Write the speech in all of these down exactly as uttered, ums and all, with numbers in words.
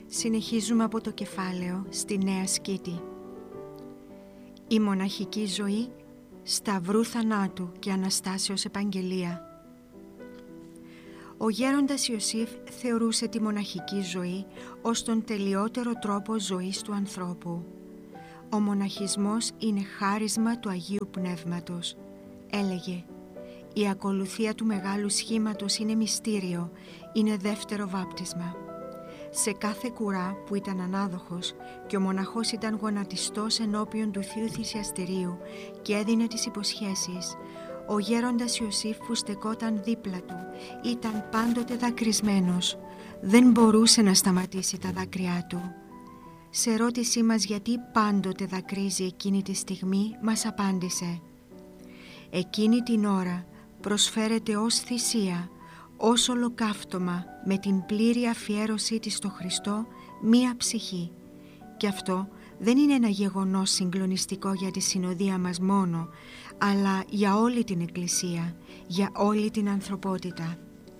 Συνεχίζουμε από το κεφάλαιο στη Νέα Σκήτη. Η μοναχική ζωή σταυρού θανάτου και Αναστάσεως επαγγελία. Ο γέροντας Ιωσήφ θεωρούσε τη μοναχική ζωή ως τον τελειότερο τρόπο ζωής του ανθρώπου. Ο μοναχισμός είναι χάρισμα του Αγίου Πνεύματος. Έλεγε, η ακολουθία του μεγάλου σχήματος είναι μυστήριο, είναι δεύτερο βάπτισμα. Σε κάθε κουρά που ήταν ανάδοχος και ο μοναχός ήταν γονατιστός ενώπιον του Θείου Θυσιαστηρίου και έδινε τις υποσχέσεις, ο γέροντας Ιωσήφ που στεκόταν δίπλα του ήταν πάντοτε δακρυσμένος. Δεν μπορούσε να σταματήσει τα δάκρυά του. Σε ερώτησή μας γιατί πάντοτε δακρύζει εκείνη τη στιγμή, μας απάντησε, εκείνη την ώρα προσφέρεται ως θυσία, ως ολοκαύτωμα με την πλήρη αφιέρωσή της στο Χριστό μία ψυχή. Και αυτό δεν είναι ένα γεγονός συγκλονιστικό για τη συνοδεία μας μόνο, αλλά για όλη την Εκκλησία, για όλη την ανθρωπότητα.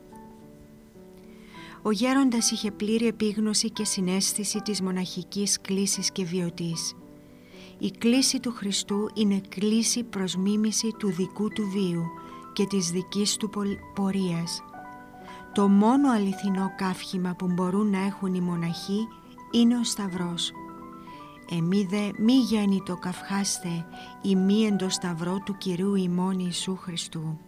Ο γέροντας είχε πλήρη επίγνωση και συναίσθηση της μοναχικής κλίσης και βιωτής. Η κλίση του Χριστού είναι κλίση προς μίμηση του δικού του βίου και της δικής του πορείας. Το μόνο αληθινό καύχημα που μπορούν να έχουν οι μοναχοί είναι ο Σταυρός. Εμεί δε μη γέννητο καυχάστε ημί εν το Σταυρό του Κυρίου ημών Ιησού Χριστού.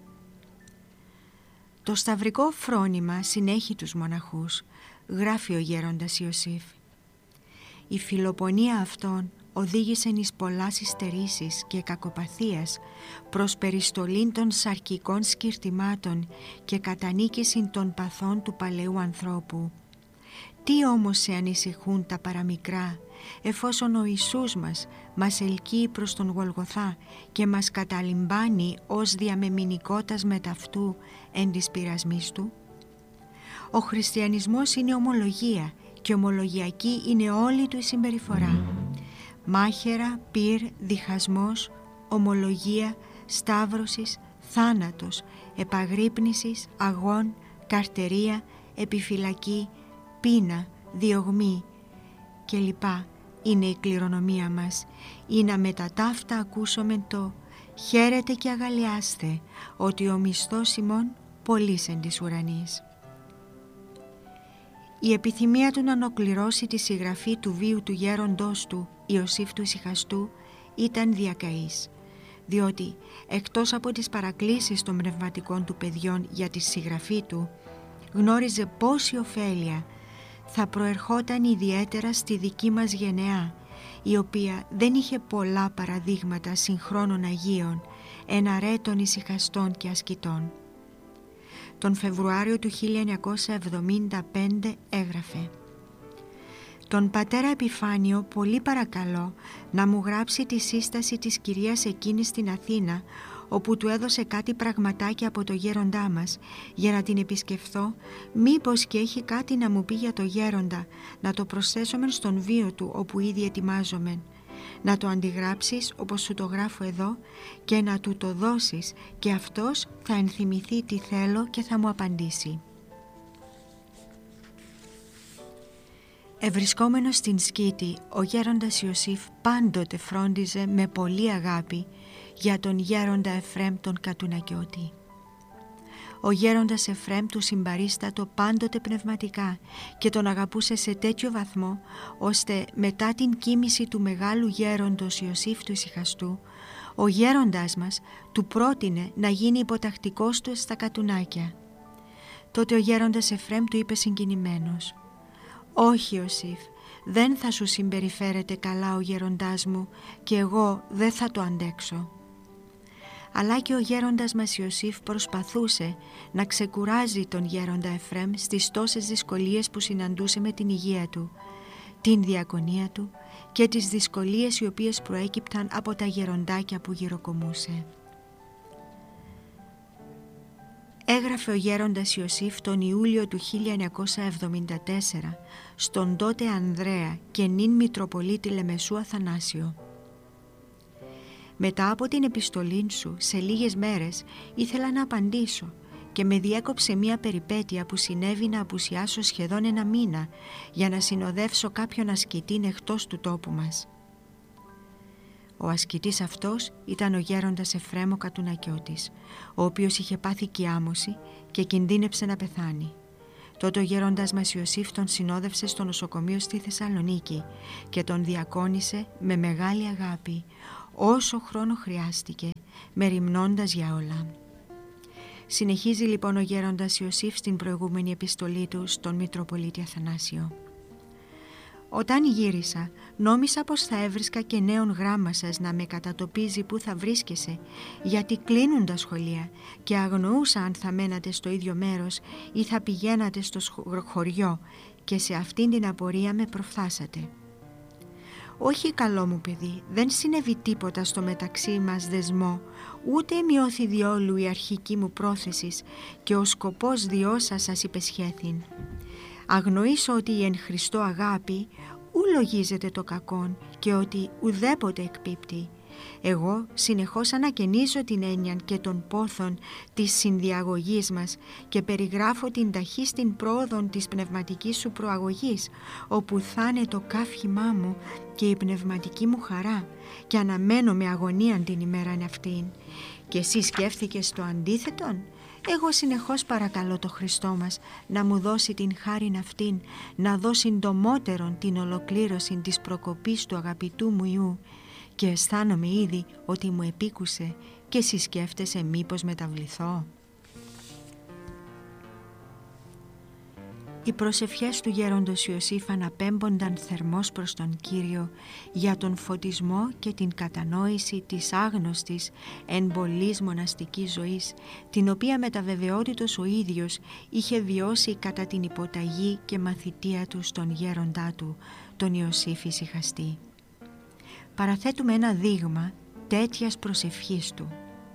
Το σταυρικό φρόνημα συνέχει τους μοναχούς, γράφει ο γέροντας Ιωσήφ. Η φιλοπονία αυτών οδήγησε εις πολλάς υστερήσεις και κακοπαθίας προς περιστολήν των σαρκικών σκυρτημάτων και κατανίκησιν των παθών του παλαιού ανθρώπου. Τι όμως σε ανησυχούν τα παραμικρά, εφόσον ο Ιησούς μας μας ελκύει προς τον Γολγοθά και μας καταλυμπάνει ως διαμεμηνικότας μεταυτού εν της πειρασμής του. Ο χριστιανισμός είναι ομολογία και ομολογιακή είναι όλη του η συμπεριφορά. Μάχαιρα, πυρ, διχασμός, ομολογία, σταύρωσης, θάνατος, επαγρύπνησης, αγών, καρτερία, επιφυλακή, πείνα, διωγμή κλπ. Είναι η κληρονομία μας. Ή να με τα ταύτα ακούσομεν το «Χαίρετε και αγαλιάστε, ότι ο μισθός ημών πολύς εν της ουρανής». Η επιθυμία του να ολοκληρώσει τη συγγραφή του βίου του γέροντός του, Ιωσήφ του Ησυχαστού, ήταν διακαής, διότι εκτός από τις παρακλήσεις των πνευματικών του παιδιών για τη συγγραφή του, γνώριζε πόση ωφέλεια θα προερχόταν ιδιαίτερα στη δική μας γενεά, η οποία δεν είχε πολλά παραδείγματα συγχρόνων Αγίων, εναρέτων ησυχαστών και ασκητών. Τον Φεβρουάριο του χίλια εννιακόσια εβδομήντα πέντε έγραφε «Τον πατέρα Επιφάνιο πολύ παρακαλώ να μου γράψει τη σύσταση της κυρίας εκείνης στην Αθήνα, όπου του έδωσε κάτι πραγματάκια από το γέροντά μας, για να την επισκεφθώ, μήπως και έχει κάτι να μου πει για το γέροντα, να το προσθέσομεν στον βίο του όπου ήδη ετοιμάζομεν. Να το αντιγράψεις όπως σου το γράφω εδώ και να του το δώσεις και αυτός θα ενθυμηθεί τι θέλω και θα μου απαντήσει». Ευρισκόμενος στην Σκήτη, ο γέροντας Ιωσήφ πάντοτε φρόντιζε με πολλή αγάπη για τον γέροντα Εφραίμ τον Κατουνακιώτη. Ο γέροντας Εφραίμ του συμπαρίστατο πάντοτε πνευματικά και τον αγαπούσε σε τέτοιο βαθμό, ώστε μετά την κοίμηση του μεγάλου γέροντος Ιωσήφ του Ησυχαστού, ο γέροντάς μας του πρότεινε να γίνει υποτακτικός του στα κατουνάκια. Τότε ο γέροντας Εφραίμ του είπε συγκινημένος, «Όχι Ιωσήφ, δεν θα σου συμπεριφέρεται καλά ο γέροντάς μου και εγώ δεν θα το αντέξω». Αλλά και ο γέροντας μας Ιωσήφ προσπαθούσε να ξεκουράζει τον γέροντα Εφραίμ στις τόσες δυσκολίες που συναντούσε με την υγεία του, την διακονία του και τις δυσκολίες οι οποίες προέκυπταν από τα γεροντάκια που γυροκομούσε. Έγραφε ο γέροντας Ιωσήφ τον Ιούλιο του χίλια εννιακόσια εβδομήντα τέσσερα στον τότε Ανδρέα και νυν Μητροπολίτη Λεμεσού Αθανάσιο. «Μετά από την επιστολή σου σε λίγες μέρες ήθελα να απαντήσω και με διέκοψε μία περιπέτεια που συνέβη να απουσιάσω σχεδόν ένα μήνα για να συνοδεύσω κάποιον ασκητή εκτός του τόπου μας. Ο ασκητής αυτός ήταν ο γέροντας Εφραίμ ο Κατουνακιώτης, ο οποίος είχε πάθει κιάμωση και κινδύνεψε να πεθάνει. Τότε ο γέροντας μας Ιωσήφ τον συνόδευσε στο νοσοκομείο στη Θεσσαλονίκη και τον διακόνησε με μεγάλη αγάπη, όσο χρόνο χρειάστηκε, μεριμνώντας για όλα. Συνεχίζει λοιπόν ο γέροντας Ιωσήφ στην προηγούμενη επιστολή του στον Μητροπολίτη Αθανάσιο. Όταν γύρισα, νόμισα πως θα έβρισκα και νέον γράμμα σας να με κατατοπίζει που θα βρίσκεσαι, γιατί κλείνουν τα σχολεία και αγνοούσα αν θα μένατε στο ίδιο μέρος ή θα πηγαίνατε στο χωριό και σε αυτήν την απορία με προφθάσατε. Όχι, καλό μου παιδί, δεν συνέβη τίποτα στο μεταξύ μας δεσμό, ούτε μειώθη διόλου η αρχική μου πρόθεσης και ο σκοπός διόσα σας υπεσχέθην. Αγνοήσω ότι η εν Χριστώ αγάπη ου λογίζεται το κακόν και ότι ουδέποτε εκπίπτει. Εγώ συνεχώς ανακαινίζω την έννοια και των πόθων της συνδιαγωγής μας και περιγράφω την ταχύστην πρόοδον της πνευματικής σου προαγωγής, όπου θα είναι το καύχημά μου και η πνευματική μου χαρά, και αναμένω με αγωνία την ημέραν αυτήν. Και εσύ σκέφτηκες το αντίθετον? Εγώ συνεχώς παρακαλώ το Χριστό μας να μου δώσει την χάριν αυτήν, να δώσει συντομότερον την ολοκλήρωση της προκοπής του αγαπητού μου Υιού, και αισθάνομαι ήδη ότι μου επίκουσε και εσύ σκέφτεσαι μήπως μεταβληθώ. Οι προσευχές του γέροντος Ιωσήφ αναπέμπονταν θερμός προς τον Κύριο για τον φωτισμό και την κατανόηση της άγνωστης εν πολλής μοναστικής ζωής, την οποία με τα βεβαιότητος ο ίδιος είχε βιώσει κατά την υποταγή και μαθητεία του στον γέροντά του, τον Ιωσήφ ησυχαστή. Παραθέτουμε ένα δείγμα τέτοιας προσευχής του.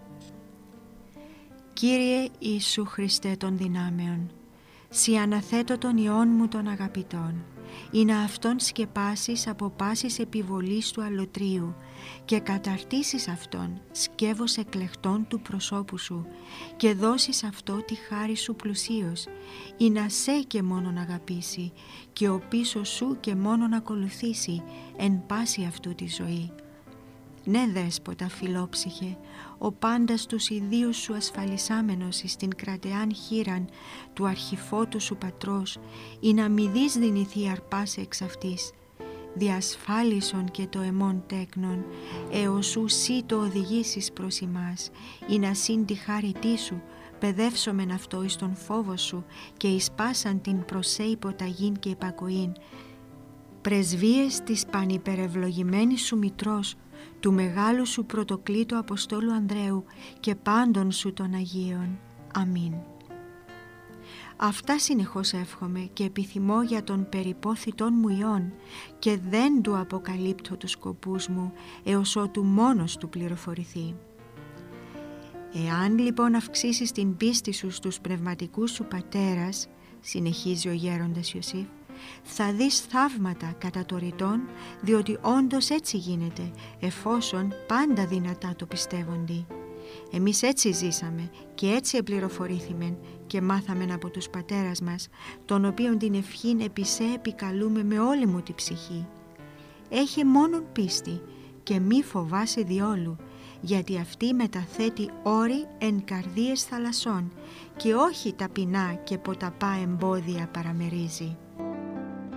Κύριε Ιησού Χριστέ των δυνάμεων, Συ αναθέτω τον Υιόν μου των αγαπητών, ή να αυτόν σκεπάσεις από πάσης επιβολής του αλωτρίου και καταρτήσεις αυτόν σκεύος εκλεχτών του προσώπου σου και δώσεις αυτό τη χάρη σου πλουσίως, ή να σε και μόνον αγαπήσει και ο πίσω σου και μόνον ακολουθήσει εν πάση αυτού τη ζωή. Ναι, δέσποτα φιλόψυχε, ο πάντας τους ιδίους σου ασφαλισάμενος εις την κρατεάν χείραν του αρχιφώτου σου πατρός, ή να μη δεις δυνηθεί αρπάσε εξ αυτής, διασφάλισον και το εμών τέκνον, έως σου σύ το οδηγήσεις προς ημάς, ή να σύν τη χάριτή σου, παιδεύσομεν αυτό εις τον φόβο σου και εις πάσαν την προσέ υποταγήν και υπακοήν, πρεσβείες της πανυπερευλογημένης σου μητρός, του μεγάλου σου πρωτοκλήτου Αποστόλου Ανδρέου και πάντων σου των Αγίων. Αμήν. Αυτά συνεχώς εύχομαι και επιθυμώ για τον περιπόθητον μου Υιόν και δεν του αποκαλύπτω τους σκοπούς μου έως ότου μόνος του πληροφορηθεί. Εάν λοιπόν αυξήσεις την πίστη σου στους πνευματικούς σου πατέρας, συνεχίζει ο γέροντας Ιωσήφ, θα δεις θαύματα κατά το ρητόν, διότι όντως έτσι γίνεται, εφόσον πάντα δυνατά το πιστεύονται. Εμείς έτσι ζήσαμε και έτσι επληροφορήθημεν και μάθαμεν από τους πατέρας μας, τον οποίον την ευχήν επισέ επικαλούμε με όλη μου τη ψυχή. Έχε μόνον πίστη και μη φοβάσαι διόλου, γιατί αυτή μεταθέτει όρη εν καρδίες θαλασσών και όχι ταπεινά και ποταπά εμπόδια παραμερίζει.